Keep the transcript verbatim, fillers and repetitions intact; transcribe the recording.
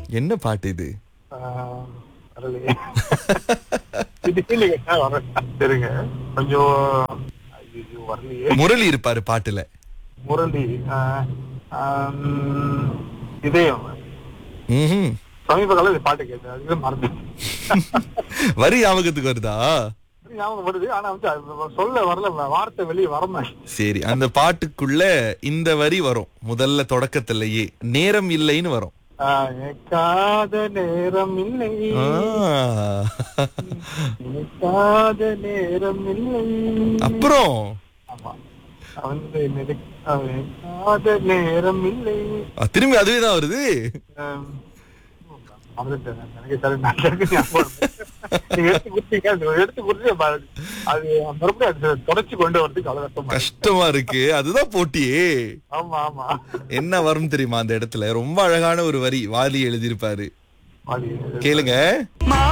என்ன பாட்டு இது? ஆஹ், வரலையே. திடீர்னு கேட்டா வர- சரிங்க கொஞ்சம். ஐயோ, வரலையே. முரளி இருப்பாரு பாட்டுல. முரளி. ஆஹ், ஆம், இதயம். ம்ஹும். சமீப காலம் இந்த பாட்டு கேட்டேன், அதுக்கு மறந்து வரி ஞாபகத்துக்கு வருதா? ஞாபகம் வருது. ஆனா வந்து அது சொல்ல வரல, வார்த்தை வெளியே வரமா. சரி, அந்த பாட்டுக்குள்ள இந்த வரி வரும் முதல்ல தொடக்கத்திலேயே. நேரம் இல்லைன்னு வரும். எனக்காத நேரம் இல்லை, ஆ. எனக்காத நேரம் இல்லை. அப்புறம் ஆமா, வந்து எனக்காத நேரம் இல்லை. அ, திரும்பி அதுவே தான் வருது. ஆம், மறந்துட்டேன். எனக்கு சரி, நான் எனக்கு ஞாபகம் இல்லை. நீங்க எடுத்து கொடுத்தீங்க, அது எடுத்து கொடுத்து ப- அது மறுபடியும் அது தொடச்சு கொண்டு வரதுக்கு அவ்வளவு கஷ்டமா இருக்கு. கஷ்டமா இருக்கு, அதுதான் போட்டியே. ஆமா ஆமா. என்ன வரும் தெரியுமா அந்த இடத்துல? ரொம்ப அழகான ஒரு வரி வாலி எழுதியிருப்பாரு. வாலி. கேளுங்க.